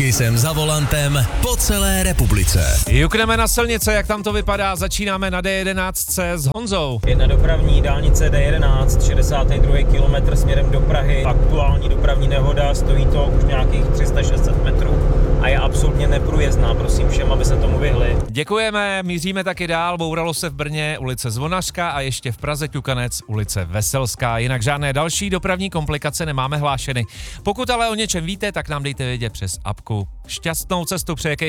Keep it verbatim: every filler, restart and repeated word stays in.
Kisem za volantem po celé republice. Jukneme na silnice, jak tam to vypadá, začínáme na D jedenáct s Honzou. Jedna dopravní dálnice D jedenáct, šedesátý druhý kilometr směrem do Prahy. Aktuální dopravní nehoda, stojí to už nějakých tři sta šest set metrů a je absolutně neprůjezdná. Prosím všem, aby se tomu vyhli. Děkujeme, míříme taky dál, bouralo se v Brně ulice Zvonařka a ještě v Praze Ťukanec ulice Veselská. Jinak žádné další dopravní komplikace nemáme hlášeny. Pokud ale o něčem víte, tak nám dejte vědět přes apku. Šťastnou cestu přeje